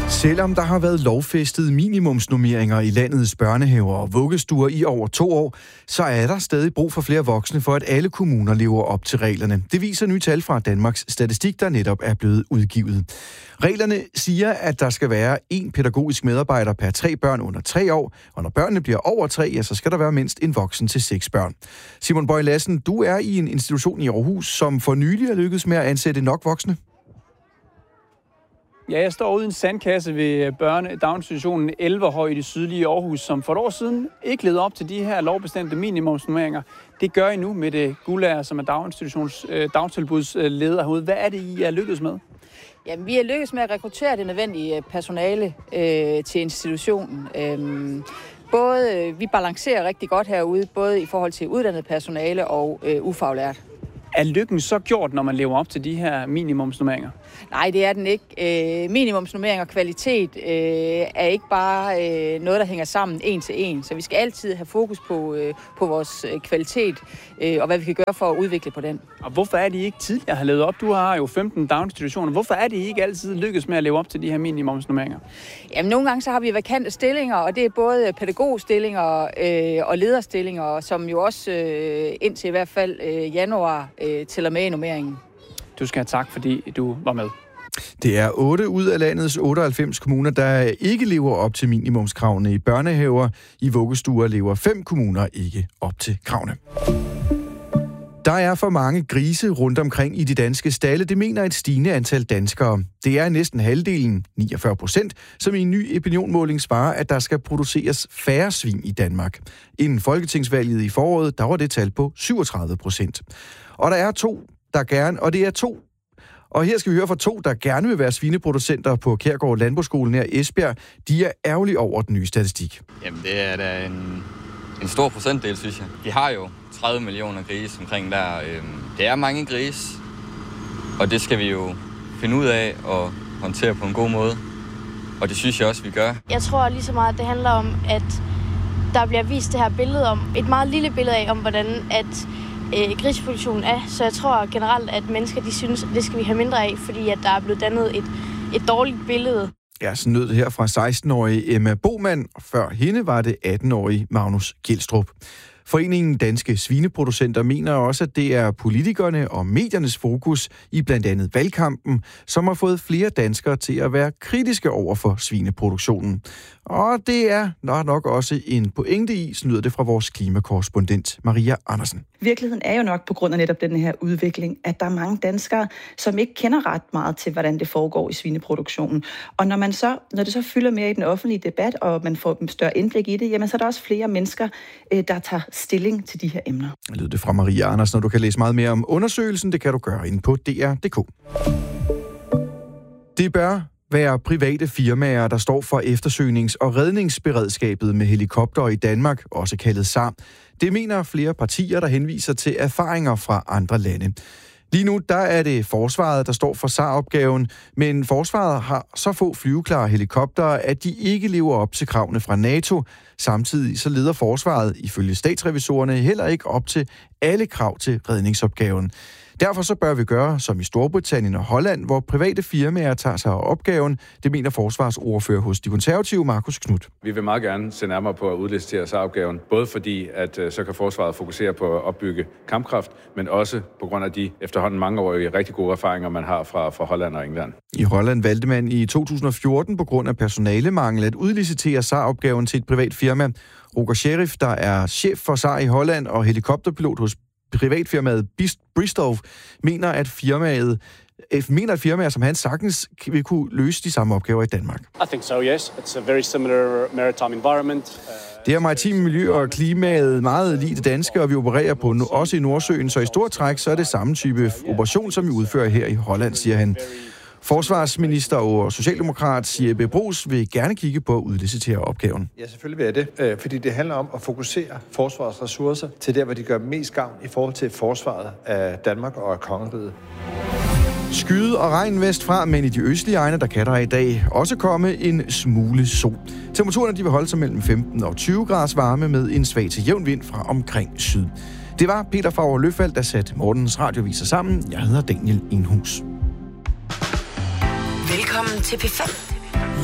Selvom der har været lovfæstede minimumsnormeringer i landets børnehaver og vuggestuer i over 2 år, så er der stadig brug for flere voksne for, at alle kommuner lever op til reglerne. Det viser nye tal fra Danmarks Statistik, der netop er blevet udgivet. Reglerne siger, at der skal være 1 pædagogisk medarbejder per 3 børn under 3 år, og når børnene bliver over 3, ja, så skal der være mindst en voksen til 6 børn. Simon Bøje Lassen, du er i en institution i Aarhus, som for nylig er lykkedes med at ansætte nok voksne. Ja, jeg står ude i en sandkasse ved daginstitutionen Elverhøj i det sydlige Aarhus, som for et år siden ikke levede op til de her lovbestemte minimumsnormeringer. Det gør I nu med det Guldager, som er dagtilbudsleder herude. Hvad er det, I er lykkedes med? Jamen, vi er lykkedes med at rekruttere det nødvendige personale til institutionen. Vi balancerer rigtig godt herude, både i forhold til uddannet personale og ufaglært. Er lykken så gjort, når man lever op til de her minimumsnormeringer? Nej, det er den ikke. Minimumsnormering og kvalitet er ikke bare noget, der hænger sammen en til en. Så vi skal altid have fokus på vores kvalitet og hvad vi kan gøre for at udvikle på den. Og hvorfor er det ikke tidligere har levet op? Du har jo 15 daginstitutioner. Hvorfor er det ikke altid lykkes med at leve op til de her minimumsnormeringer? Jamen, nogle gange så har vi vakante stillinger, og det er både pædagogstillinger og lederstillinger, som jo også indtil i hvert fald januar tæller med i normeringen. Du skal have tak, fordi du var med. Det er 8 ud af landets 98 kommuner, der ikke lever op til minimumskravene i børnehaver. I vuggestuer lever 5 kommuner ikke op til kravene. Der er for mange grise rundt omkring i de danske stalde, det mener et stigende antal danskere. Det er næsten halvdelen, 49%, som i en ny opinionmåling svarer, at der skal produceres færre svin i Danmark. Inden folketingsvalget i foråret, der var det tal på 37%. Og der er Og her skal vi høre fra 2, der gerne vil være svineproducenter på Kjærgaard Landbrugsskole nær Esbjerg. De er ærgerlige over den nye statistik. Jamen, det er da en stor procentdel, synes jeg. De har jo 30 millioner grise omkring der. Det er mange grise, og det skal vi jo finde ud af og håndtere på en god måde. Og det synes jeg også, vi gør. Jeg tror lige så meget, at det handler om, at der bliver vist det her billede om, et meget lille billede af, om hvordan at griseproduktionen er. Så jeg tror generelt, at mennesker de synes, at det skal vi have mindre af, fordi at der er blevet dannet et dårligt billede. Ja, så nød det her fra 16-årige Emma Boman, og før hende var det 18-årige Magnus Gjelstrup. Foreningen Danske Svineproducenter mener også, at det er politikerne og mediernes fokus i blandt andet valgkampen, som har fået flere danskere til at være kritiske over for svineproduktionen. Og det er nok også en pointe i, lyder det fra vores klimakorrespondent Maria Andersen. Virkeligheden er jo nok på grund af netop den her udvikling, at der er mange danskere, som ikke kender ret meget til, hvordan det foregår i svineproduktionen. Og når det så fylder mere i den offentlige debat, og man får større indblik i det, jamen så er der også flere mennesker, der tager stilling til de her emner. Det lyder det fra Maria Andersen, og du kan læse meget mere om undersøgelsen. Det kan du gøre inde på dr.dk. Det bør være private firmaer, der står for eftersøgnings- og redningsberedskabet med helikoptere i Danmark, også kaldet SAR. Det mener flere partier, der henviser til erfaringer fra andre lande. Lige nu der er det forsvaret, der står for SAR-opgaven, men forsvaret har så få flyveklare helikoptere, at de ikke lever op til kravene fra NATO. Samtidig så leder forsvaret ifølge statsrevisorerne heller ikke op til alle krav til redningsopgaven. Derfor så bør vi gøre som i Storbritannien og Holland, hvor private firmaer tager sig af opgaven. Det mener forsvarsordfører hos De Konservative, Markus Knudt. Vi vil meget gerne se nærmere på at udlicitere SAR-opgaven, både fordi, at så kan forsvaret fokusere på at opbygge kampkraft, men også på grund af de efterhånden mangeårige rigtig gode erfaringer, man har fra Holland og England. I Holland valgte man i 2014 på grund af personalemangel at udlicitere SAR-opgaven til et privat firma. Roger Sheriff, der er chef for SAR i Holland og helikopterpilot hos privatfirmaet Bristow, mener, at firmaer som han sagtens vil kunne løse de samme opgaver i Danmark. I think so, yes. It's a very similar maritime environment. Det er maritime miljø og klimaet meget lige det danske, og vi opererer på også i Nordsøen, så i stort træk så er det samme type operation, som vi udfører her i Holland, siger han. Forsvarsminister og socialdemokrat Jeppe Bruus vil gerne kigge på at udlicitere opgaven. Ja, selvfølgelig vil jeg det, fordi det handler om at fokusere forsvarets ressourcer til der, hvor de gør mest gavn i forhold til forsvaret af Danmark og af kongeriget. Skyde og regn vestfra, men i de østlige egne, der kan der i dag også komme en smule sol. Temperaturerne de vil holde sig mellem 15 og 20 graders varme med en svag til jævn vind fra omkring syd. Det var Peter Favre Løfald, der satte morgens radioviser sammen. Jeg hedder Daniel Enhus. Velkommen til P5.